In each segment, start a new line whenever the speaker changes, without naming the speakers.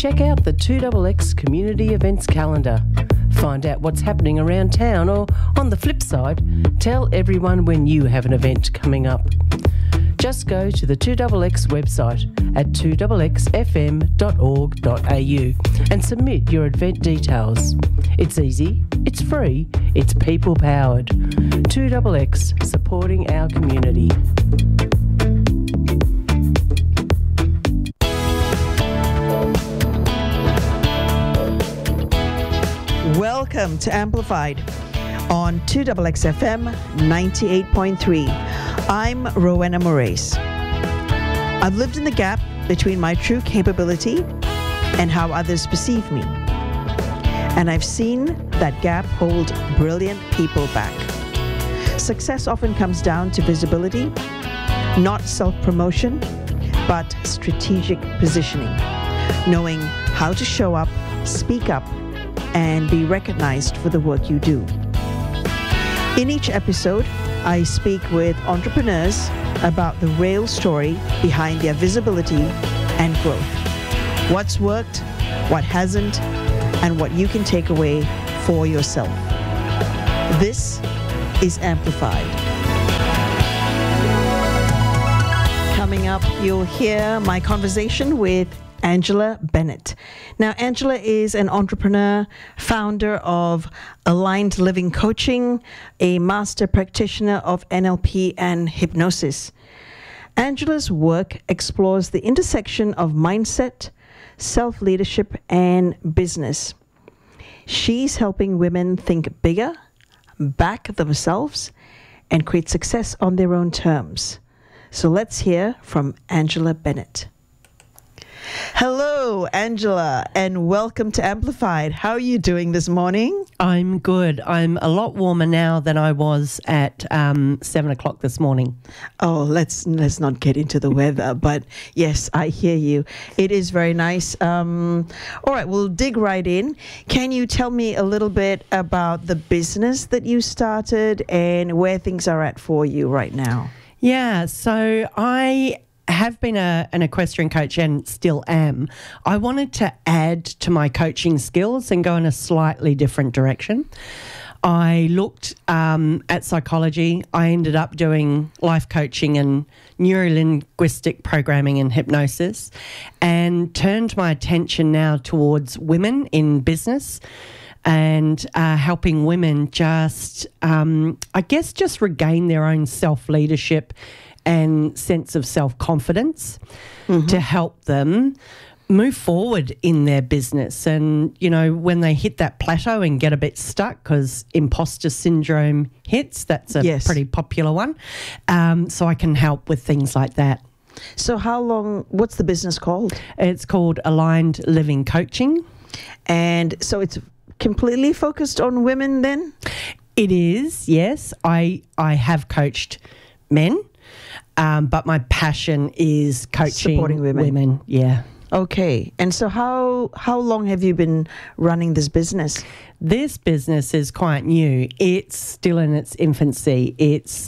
Check out the 2XX Community Events Calendar. Find out what's happening around town, or on the flip side, tell everyone when you have an event coming up. Just go to the 2XX website at 2xfm.org.au and submit your event details. It's easy, it's free, it's people powered. 2XX, supporting our community.
Welcome to Amplified on 2XXFM 98.3. I'm Rowena Moraes. I've lived in the gap between my true capability and how others perceive me. And I've seen that gap hold brilliant people back. Success often comes down to visibility, not self-promotion, but strategic positioning, knowing how to show up, speak up, and be recognized for the work you do. In each episode, I speak with entrepreneurs about the real story behind their visibility and growth. What's worked, what hasn't, and what you can take away for yourself. This is Amplified. Coming up, you'll hear my conversation with Angela Bennett. Now, Angela is an entrepreneur, founder of Aligned Living Coaching, a master practitioner of NLP and hypnosis. Angela's work explores the intersection of mindset, self-leadership, and business. She's helping women think bigger, back themselves, and create success on their own terms. So let's hear from Angela Bennett. Hello, Angela, and welcome to Amplified. How are you doing this morning?
I'm good. I'm a lot warmer now than I was at 7 o'clock this morning.
Oh, let's not get into the weather, but yes, I hear you. It is very nice. All right, we'll dig right in. Can you tell me a little bit about the business that you started and where things are at for you right now?
Yeah, so I have been an equestrian coach and still am. I wanted to add to my coaching skills and go in a slightly different direction. I looked at psychology. I ended up doing life coaching and neuro-linguistic programming and hypnosis, and turned my attention now towards women in business and helping women just regain their own self-leadership and sense of self-confidence to help them move forward in their business. And, you know, when they hit that plateau and get a bit stuck because imposter syndrome hits, that's a pretty popular one. So I can help with things like that.
So what's the business called?
It's called Aligned Living Coaching.
And so it's completely focused on women then?
It is, yes. I have coached men. But my passion is coaching
supporting women.
Yeah.
Okay. And so how long have you been running this business?
This business is quite new. It's still in its infancy. It's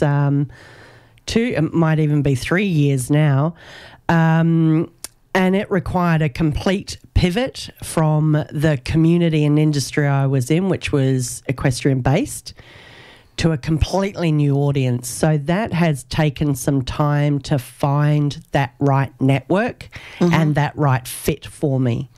it might even be 3 years now. And it required a complete pivot from the community and industry I was in, which was equestrian based, to a completely new audience. So that has taken some time to find that right network and that right fit for me.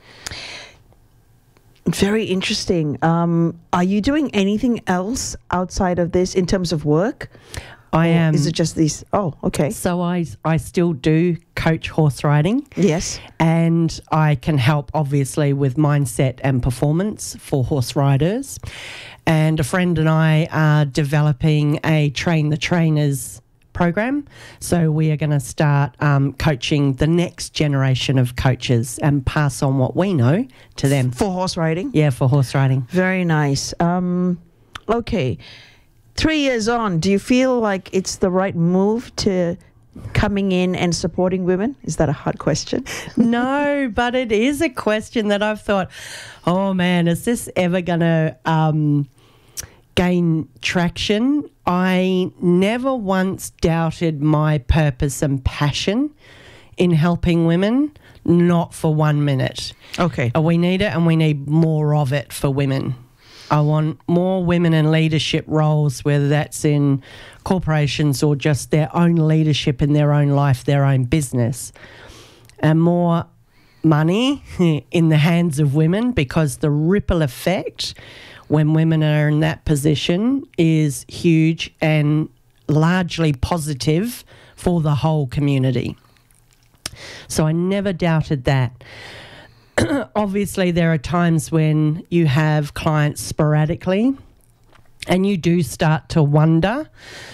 Very interesting. Are you doing anything else outside of this in terms of work?
I am.
Is it just these? Oh, okay.
So I still do coach horse riding.
Yes. And
I can help, obviously, with mindset and performance for horse riders. And a friend and I are developing a Train the Trainers program. So we are going to start coaching the next generation of coaches and pass on what we know to them.
For horse riding?
Yeah, for horse riding.
Very nice. Okay. 3 years on, do you feel like it's the right move to coming in and supporting women? Is that a hard question?
No, but it is a question that I've thought, oh man, is this ever going to gain traction? I never once doubted my purpose and passion in helping women not for 1 minute.
Okay.
We need it, and we need more of it for women. I want more women in leadership roles, whether that's in corporations or just their own leadership in their own life, their own business. And more money in the hands of women, because the ripple effect when women are in that position is huge and largely positive for the whole community. So I never doubted that. Obviously, there are times when you have clients sporadically and you do start to wonder,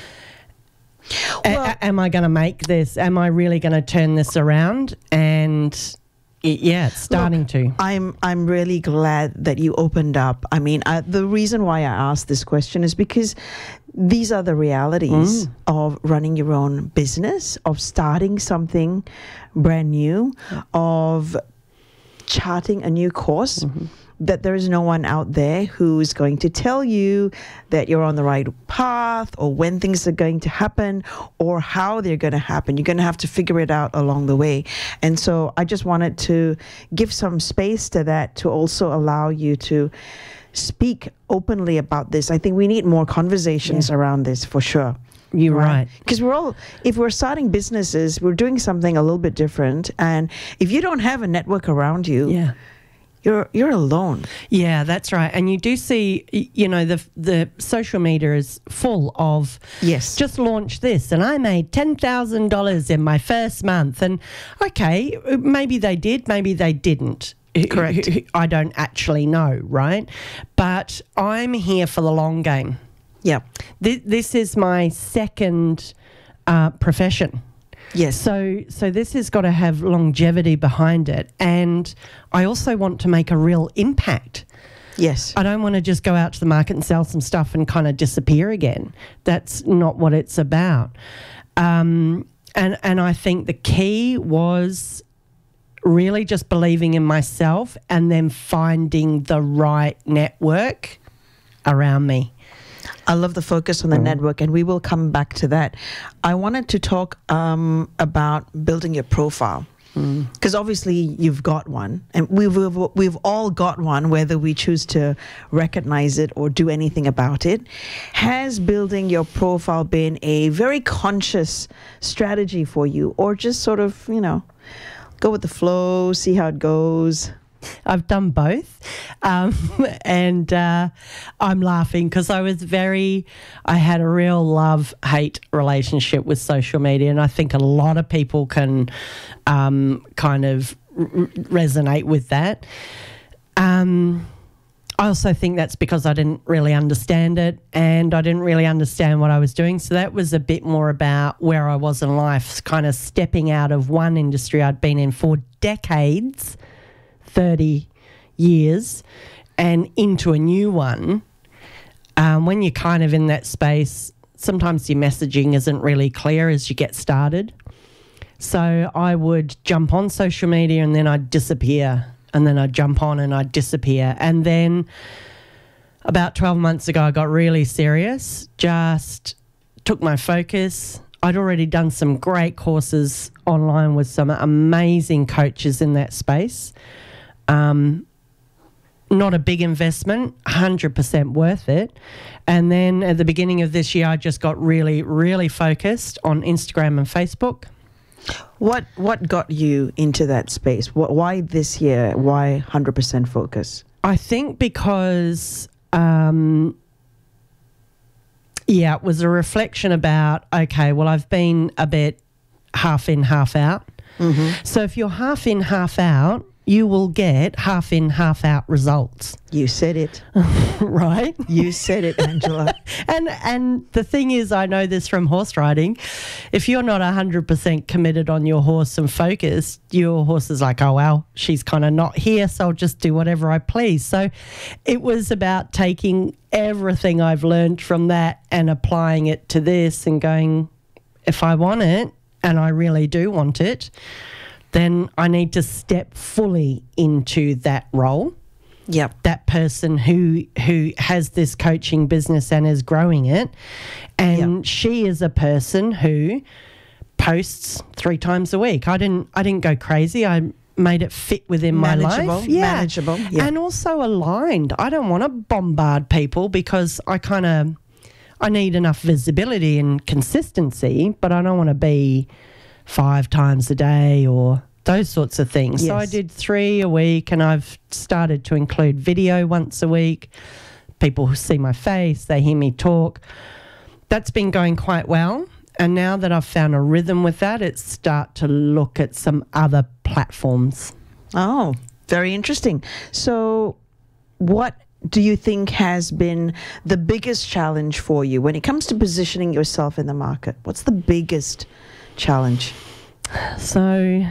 am I going to make this? Am I really going to turn this around? And it's starting to.
I'm really glad that you opened up. I mean, the reason why I asked this question is because these are the realities of running your own business, of starting something brand new, of charting a new course, that there is no one out there who's going to tell you that you're on the right path, or when things are going to happen, or how they're going to happen. You're going to have to figure it out along the way. And so I just wanted to give some space to that, to also allow you to speak openly about this. I think we need more conversations around this, for sure.
You're right.
Because if we're starting businesses, we're doing something a little bit different. And if you don't have a network around you, you're alone. Yeah,
that's right. And you do see, the social media is full of, just launched this and I made $10,000 in my first month. And okay, maybe they did, maybe they didn't.
Correct.
I don't actually know, right? But I'm here for the long game.
Yeah.
This is my second profession.
Yes.
So this has got to have longevity behind it. And I also want to make a real impact.
Yes.
I don't want to just go out to the market and sell some stuff and kind of disappear again. That's not what it's about. And I think the key was really just believing in myself and then finding the right network around me.
I love the focus on the network, and we will come back to that. I wanted to talk about building your profile, because obviously you've got one, and we've all got one, whether we choose to recognize it or do anything about it. Has building your profile been a very conscious strategy for you, or just sort of, go with the flow, see how it goes?
I've done both. And I'm laughing because I had a real love-hate relationship with social media, and I think a lot of people can kind of resonate with that. I also think that's because I didn't really understand it, and I didn't really understand what I was doing. So that was a bit more about where I was in life, kind of stepping out of one industry I'd been in for decades, 30 years, and into a new one. When you're kind of in that space, sometimes your messaging isn't really clear as you get started. So I would jump on social media and then I'd disappear, and then I'd jump on and I'd disappear. And then about 12 months ago, I got really serious, just took my focus. I'd already done some great courses online with some amazing coaches in that space. Not a big investment, 100% worth it. And then at the beginning of this year, I just got really, really focused on Instagram and Facebook.
What got you into that space? Why this year? Why 100% focus?
I think because, it was a reflection about, okay, well, I've been a bit half in, half out. So if you're half in, half out, you will get half in, half out results.
You said it.
Right?
You said it, Angela.
And the thing is, I know this from horse riding. If you're not 100% committed on your horse and focused, your horse is like, oh, well, she's kind of not here, so I'll just do whatever I please. So it was about taking everything I've learned from that and applying it to this and going, if I want it, and I really do want it, then I need to step fully into that role.
Yep.
That person who has this coaching business and is growing it. And she is a person who posts 3 times a week. I didn't go crazy. I made it fit within my life.
Manageable. Yeah.
And also aligned. I don't want to bombard people because I need enough visibility and consistency, but I don't want to be 5 times a day or those sorts of things.
Yes.
So I did 3 a week, and I've started to include video once a week. People who see my face, they hear me talk. That's been going quite well. And now that I've found a rhythm with that, it's start to look at some other platforms.
Oh, very interesting. So what do you think has been the biggest challenge for you when it comes to positioning yourself in the market? What's the biggest challenge?
So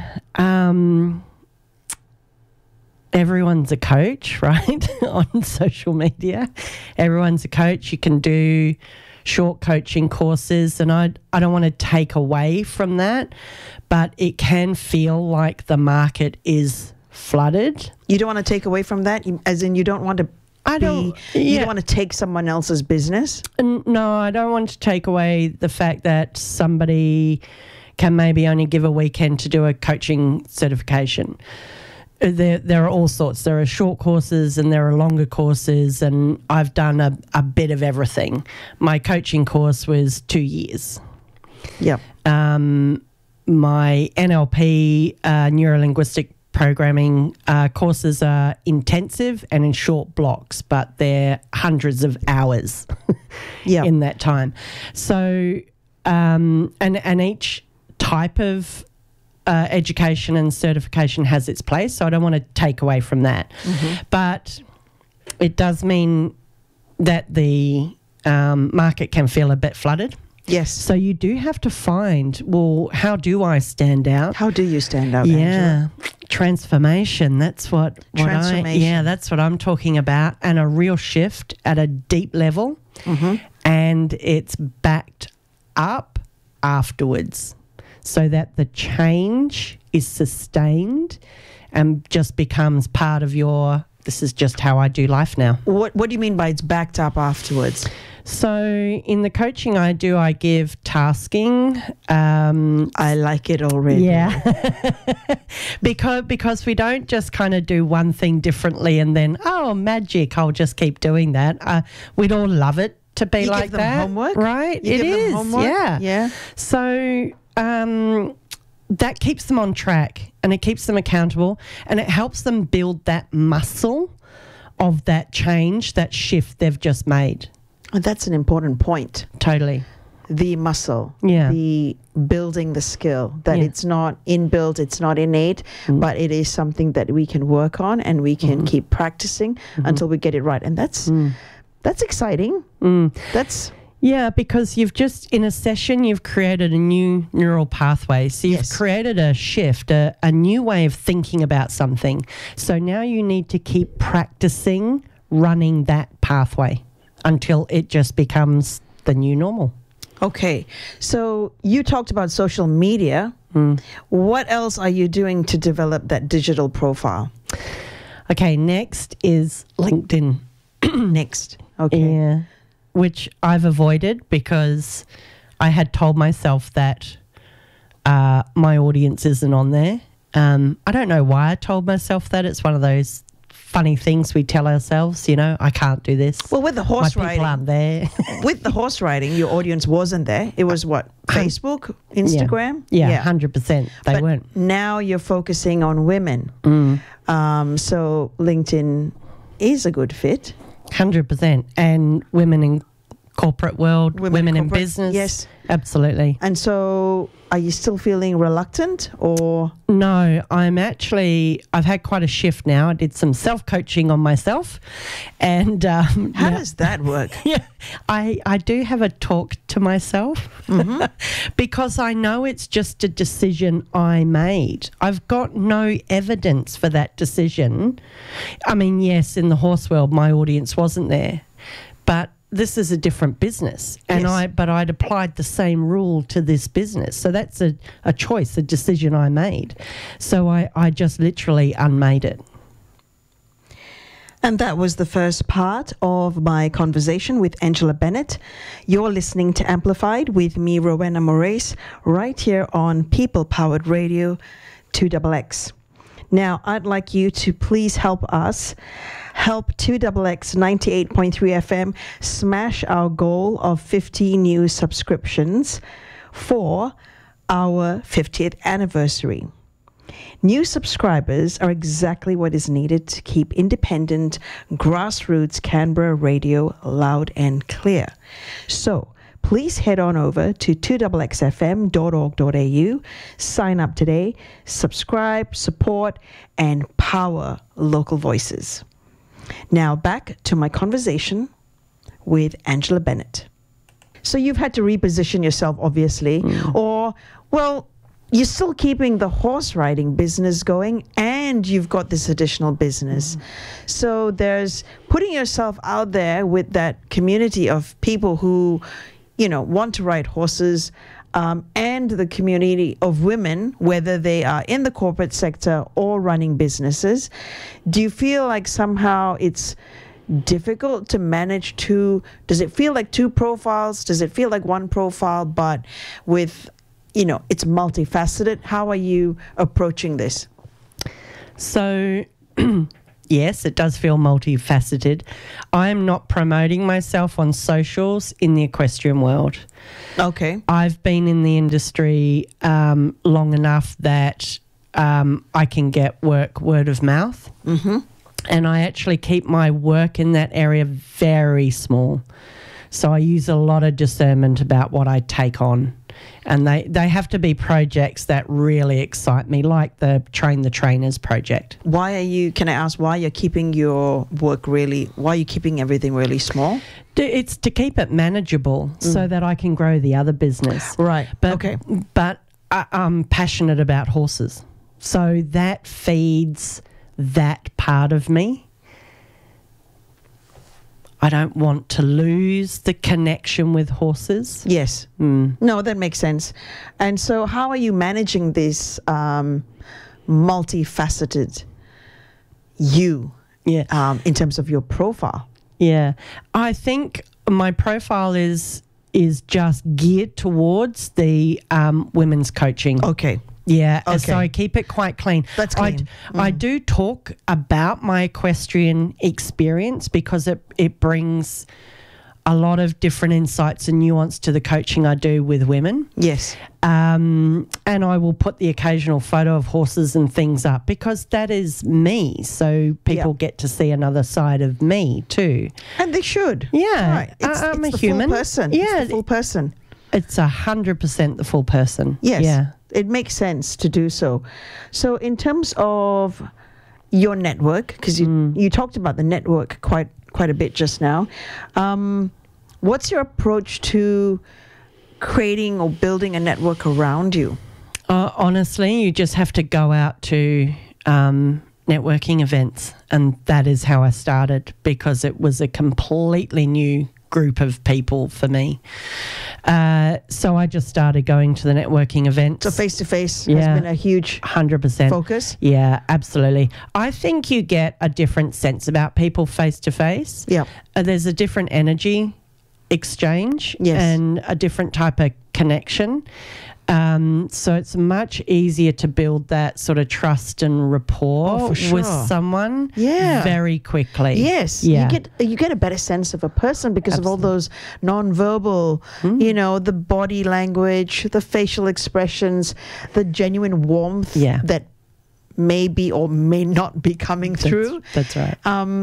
everyone's a coach, right? On social media. Everyone's a coach. You can do short coaching courses, and I don't want to take away from that, but it can feel like the market is flooded.
You don't want to take away from that, as in you don't want to you don't want to take someone else's business?
No, I don't want to take away the fact that somebody can maybe only give a weekend to do a coaching certification. There are all sorts. There are short courses and there are longer courses, and I've done a bit of everything. My coaching course was 2 years.
Yeah.
My NLP, neuro-linguistic programming courses are intensive and in short blocks, but they're hundreds of hours in that time. So, and each type of education and certification has its place, so I don't want to take away from that. Mm-hmm. But it does mean that the market can feel a bit flooded.
Yes.
So you do have to find, well, how do I stand out?
How do you stand out,
Yeah.
Angela?
Transformation. That's what that's what I'm talking about, and a real shift at a deep level. Mm-hmm. And it's backed up afterwards, so that the change is sustained and just becomes part of your, this is just how I do life now.
What do you mean by it's backed up afterwards?
So in the coaching I do, I give tasking.
I like it already.
Yeah. because we don't just kind of do one thing differently and then, oh, magic, I'll just keep doing that. We'd all love it to be like that.
You give them homework?
Right?
You give them homework?
Yeah.
Yeah.
So that keeps them on track and it keeps them accountable and it helps them build that muscle of that change, that shift they've just made.
Oh, that's an important point.
Totally.
The muscle,
Yeah.
the building the skill, that it's not inbuilt, it's not innate, but it is something that we can work on and we can keep practicing until we get it right. And that's exciting. That's...
Yeah, because you've just, in a session, you've created a new neural pathway. So you've created a shift, a new way of thinking about something. So now you need to keep practicing running that pathway until it just becomes the new normal.
Okay. So you talked about social media. What else are you doing to develop that digital profile?
Okay, next is LinkedIn.
Next. Okay.
Yeah. Which I've avoided because I had told myself that my audience isn't on there. I don't know why I told myself that. It's one of those funny things we tell ourselves, you know, I can't do this.
Well, with the horse riding.
People aren't there.
With the horse riding, your audience wasn't there. It was what? Facebook? Instagram?
Yeah, 100%. They weren't.
Now you're focusing on women. So LinkedIn is a good fit.
100%. And women in corporate world, women in business.
Yes.
Absolutely.
And so are you still feeling reluctant or?
No, I've had quite a shift now. I did some self-coaching on myself. And
how does that work?
Yeah, I do have a talk to myself because I know it's just a decision I made. I've got no evidence for that decision. I mean, yes, in the horse world, my audience wasn't there, but this is a different business, and I'd applied the same rule to this business. So that's a choice, a decision I made. So I just literally unmade it.
And that was the first part of my conversation with Angela Bennett. You're listening to Amplified with me, Rowena Moraes, right here on People Powered Radio 2XX. Now, I'd like you to please help us help 2XX 98.3 FM smash our goal of 50 new subscriptions for our 50th anniversary. New subscribers are exactly what is needed to keep independent, grassroots Canberra radio loud and clear. So, please head on over to 2xxfm.org.au, sign up today, subscribe, support, and power local voices. Now back to my conversation with Angela Bennett. So you've had to reposition yourself, obviously, or, well, you're still keeping the horse riding business going and you've got this additional business. So there's putting yourself out there with that community of people who, you know, want to ride horses, and the community of women, whether they are in the corporate sector or running businesses. Do you feel like somehow it's difficult to manage does it feel like two profiles? Does it feel like one profile, but with, you know, it's multifaceted? How are you approaching this?
So, yes, it does feel multifaceted. I am not promoting myself on socials in the equestrian world.
Okay.
I've been in the industry long enough that I can get work word of mouth. Mm-hmm. And I actually keep my work in that area very small. So I use a lot of discernment about what I take on. And they have to be projects that really excite me, like the Train the Trainers project.
Can I ask why you're keeping your work why are you keeping everything really small?
It's to keep it manageable so that I can grow the other business.
Right,
okay. But I'm passionate about horses. So that feeds that part of me. I don't want to lose the connection with horses.
Yes. No, that makes sense. And so how are you managing this multifaceted you in terms of your profile?
Yeah. I think my profile is just geared towards the women's coaching.
Okay.
Yeah, okay. So I keep it quite clean.
That's clean.
I do talk about my equestrian experience because it brings a lot of different insights and nuance to the coaching I do with women.
Yes.
And I will put the occasional photo of horses and things up because that is me. So people get to see another side of me too.
And they should.
Yeah.
Right.
I'm a
the
human.
Full person.
Yeah.
It's the full person.
It's 100% the full person.
Yes.
Yeah.
It makes sense to do so. So in terms of your network, because you talked about the network quite a bit just now, what's your approach to creating or building a network around you?
Honestly, you just have to go out to networking events, and that is how I started because it was a completely new group of people for me. So I just started going to the networking events.
So face-to-face has been a huge
100%
focus?
Yeah, absolutely. I think you get a different sense about people face-to-face.
Yeah.
There's a different energy exchange and a different type of connection. So it's much easier to build that sort of trust and rapport with someone very quickly.
Yes.
Yeah.
You get a better sense of a person because of all those non-verbal, the body language, the facial expressions, the genuine warmth that may be or may not be coming through.
That's right.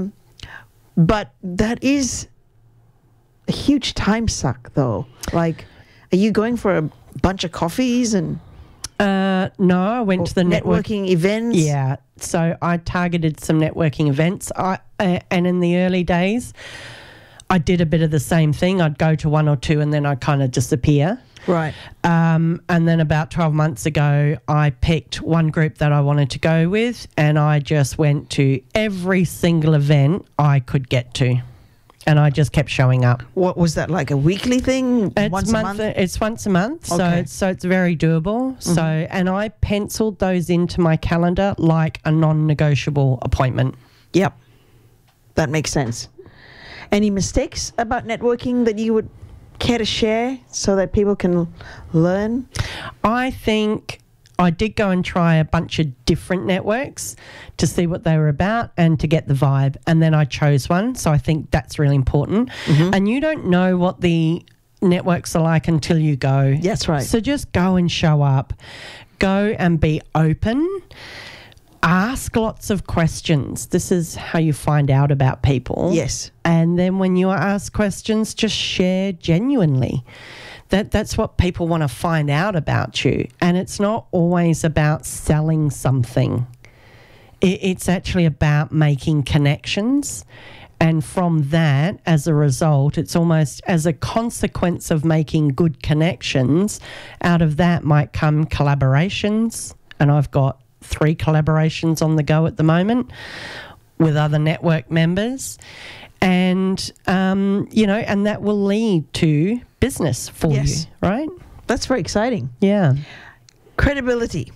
But that is a huge time suck though. Like, are you going for a bunch of coffees and
no, I went to the
networking events?
Yeah, so I targeted some networking events. And in the early days, I did a bit of the same thing. I'd go to one or two and then I'd kind of disappear.
Right.
And then about 12 months ago, I picked one group that I wanted to go with and I just went to every single event I could get to. And I just kept showing up.
What was that, like a weekly thing? Once a month?
It's once a month,
okay.
so it's very doable. Mm-hmm. So, and I penciled those into my calendar like a non-negotiable appointment.
Yep, that makes sense. Any mistakes about networking that you would care to share so that people can learn?
I think I did go and try a bunch of different networks to see what they were about and to get the vibe. And then I chose one. So I think that's really important. And you don't know what the networks are like until you go.
That's right.
So just go and show up. Go and be open. Ask lots of questions. This is how you find out about people.
Yes.
And then when you ask questions, just share genuinely. That's what people want to find out about you. And it's not always about selling something. It's actually about making connections. And from that, as a result, it's almost as a consequence of making good connections, out of that might come collaborations. And I've got 3 collaborations on the go at the moment with other network members. And, and that will lead to business for you, right?
That's very exciting.
Yeah.
Credibility.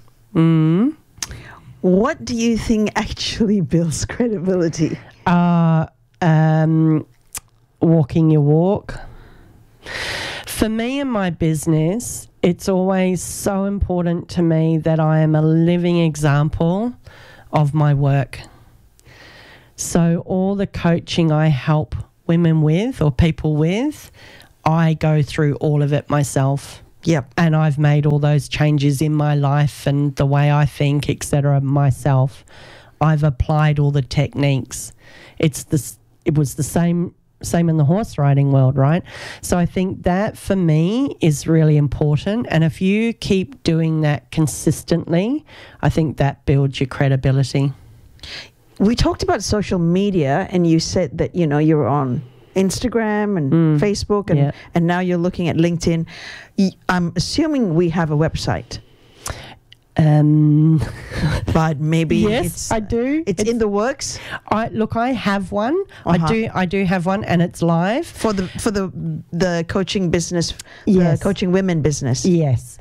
What do you think actually builds credibility?
Walking your walk. For me and my business, it's always so important to me that I am a living example of my work. So all the coaching I help women with or people with, I go through all of it myself.
Yep.
And I've made all those changes in my life and the way I think, etc. myself. I've applied all the techniques. It was the same in the horse riding world, right? So I think that for me is really important. And if you keep doing that consistently, I think that builds your credibility.
We talked about social media, and you said that, you're on Instagram and Facebook, and now you're looking at LinkedIn. I'm assuming we have a website. But maybe
yes, I do.
It's in the works.
I have one. I do have one, and it's live
for the coaching business.
Yes.
The coaching women business.
Yes.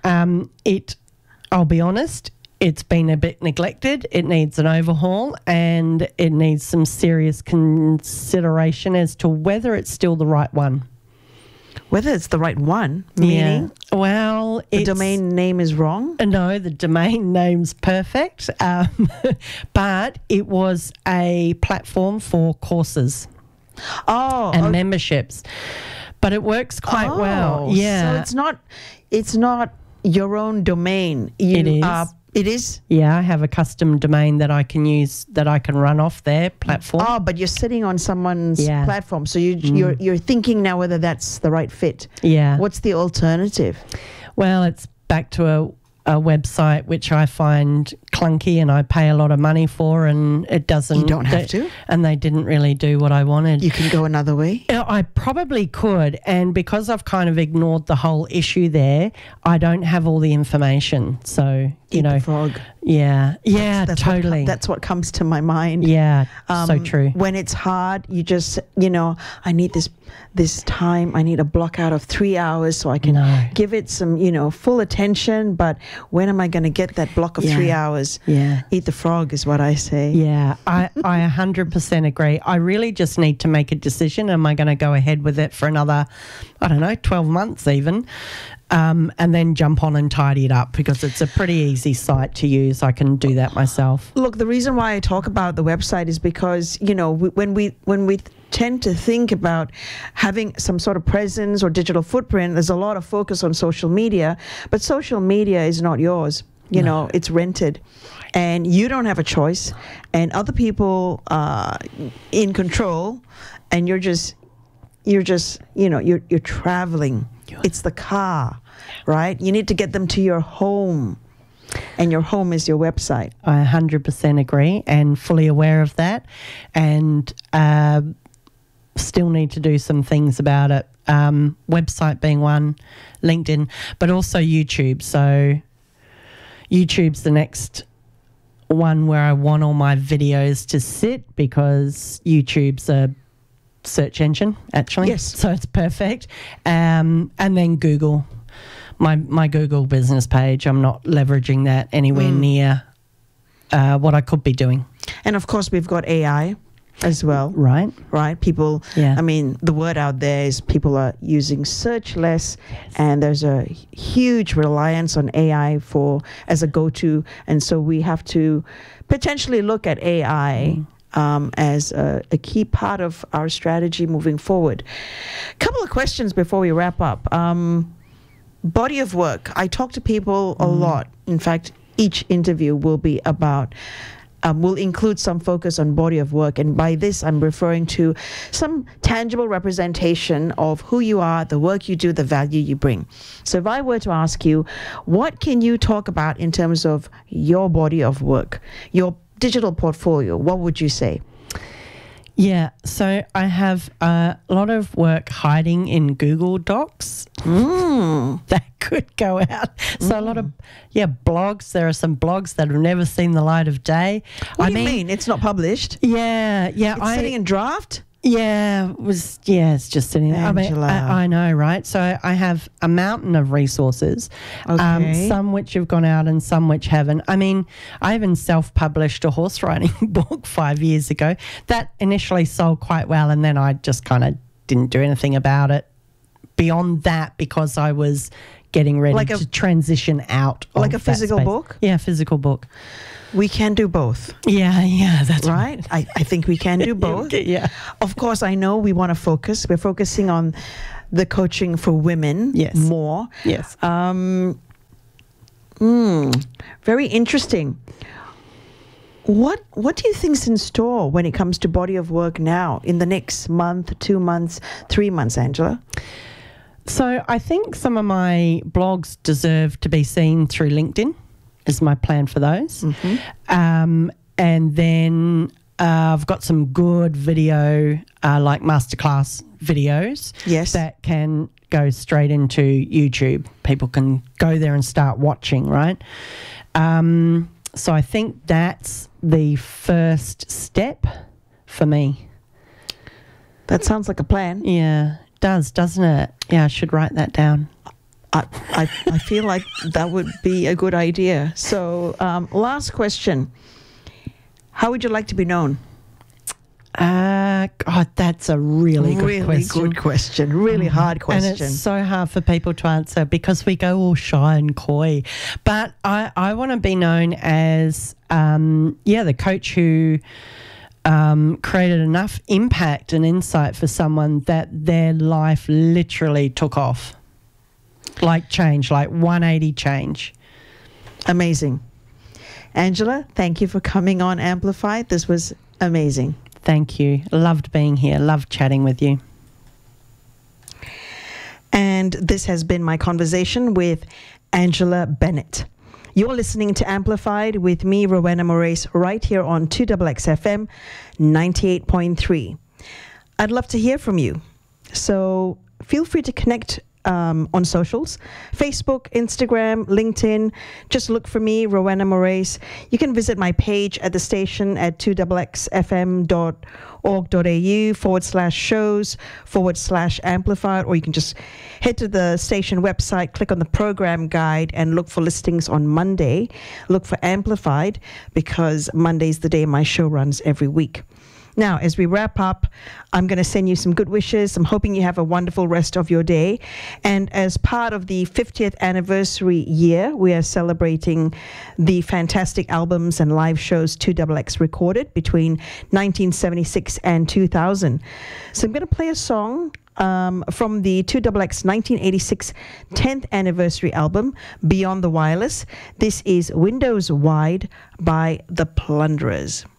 I'll be honest. It's been a bit neglected. It needs an overhaul, and it needs some serious consideration as to whether it's still the right one.
Whether it's the right one, meaning?
Yeah. Well,
the domain name is wrong?
No, the domain name's perfect. But it was a platform for courses and memberships. But it works quite well. Yeah.
So it's not your own domain.
It is.
It is?
Yeah, I have a custom domain that I can use, that I can run off their platform.
Oh, but you're sitting on someone's platform. So you're thinking now whether that's the right fit.
Yeah.
What's the alternative?
Well, it's back to a website which I find clunky and I pay a lot of money for, and it doesn't.
You don't have to.
And they didn't really do what I wanted.
You can go another way?
I probably could. And because I've kind of ignored the whole issue there, I don't have all the information. So,
Eat the frog.
Yeah. Yeah,
that's
totally.
That's what comes to my mind.
Yeah, so true.
When it's hard, you just, I need this time. I need a block out of 3 hours so I can give it some, full attention. But when am I going to get that block of 3 hours?
Yeah.
Eat the frog is what I say.
Yeah, I 100% agree. I really just need to make a decision. Am I going to go ahead with it for another, 12 months even? And then jump on and tidy it up, because it's a pretty easy site to use. I can do that myself.
Look, the reason why I talk about the website is because, when we tend to think about having some sort of presence or digital footprint, there's a lot of focus on social media, but social media is not yours. It's rented, and you don't have a choice, and other people are in control, and you're traveling. It's the car, right? You need to get them to your home, and your home is your website.
I 100% agree and fully aware of that, and still need to do some things about it. Website being one, LinkedIn, but also YouTube. So YouTube's the next one where I want all my videos to sit, because YouTube's a search engine, actually.
Yes.
So it's perfect. And then Google, my Google business page. I'm not leveraging that anywhere near what I could be doing.
And of course, we've got AI. as well.
Right.
Right? People,
Yeah.
I mean, the word out there is people are using search less, and there's a huge reliance on AI as a go-to. And so we have to potentially look at AI as a key part of our strategy moving forward. Couple of questions before we wrap up. Body of work. I talk to people a lot. In fact, each interview will be about will include some focus on body of work. And by this, I'm referring to some tangible representation of who you are, the work you do, the value you bring. So if I were to ask you, what can you talk about in terms of your body of work, your digital portfolio, what would you say?
Yeah, so I have a lot of work hiding in Google Docs that could go out. So a lot of, blogs. There are some blogs that have never seen the light of day.
What do you mean? It's not published?
Yeah.
It's sitting in draft?
Yeah, it's just sitting there.
Angela.
I know, right? So I have a mountain of resources,
Okay.
some which have gone out and some which haven't. I mean, I even self-published a horse riding book 5 years ago. That initially sold quite well, and then I just kind of didn't do anything about it beyond that because I was getting ready to transition out.
Like
of
a physical
that space.
book?
Yeah, physical book.
We can do both.
Yeah, that's
right. I think we can do both.
Yeah.
Of course, I know we want to focus. We're focusing on the coaching for women more.
Yes.
Very interesting. What do you think's in store when it comes to body of work now in the next month, 2 months, 3 months, Angela?
So I think some of my blogs deserve to be seen through LinkedIn is my plan for those. And then I've got some good video, like masterclass videos that can go straight into YouTube. People can go there and start watching, right? So I think that's the first step for me.
That sounds like a plan.
Yeah, it does, doesn't it? Yeah, I should write that down.
I feel like that would be a good idea. So last question. How would you like to be known?
God, that's a really good question.
Good question. Really hard question.
And it's so hard for people to answer because we go all shy and coy. But I want to be known as, the coach who created enough impact and insight for someone that their life literally took off. Like change, like 180 change.
Amazing. Angela, thank you for coming on Amplified. This was amazing.
Thank you. Loved being here. Loved chatting with you.
And this has been my conversation with Angela Bennett. You're listening to Amplified with me, Rowena Moraes, right here on 2XXFM 98.3. I'd love to hear from you. So feel free to connect on socials, Facebook, Instagram, LinkedIn. Just look for me, Rowena Moraes. You can visit my page at the station at 2xxfm.org.au/shows/amplified, or you can just head to the station website, click on the program guide, and look for listings on Monday. Look for Amplified because Monday's the day my show runs every week. Now, as we wrap up, I'm going to send you some good wishes. I'm hoping you have a wonderful rest of your day. And as part of the 50th anniversary year, we are celebrating the fantastic albums and live shows 2XX recorded between 1976 and 2000. So I'm going to play a song from the 2XX 1986 10th anniversary album, Beyond the Wireless. This is Windows Wide by The Plunderers.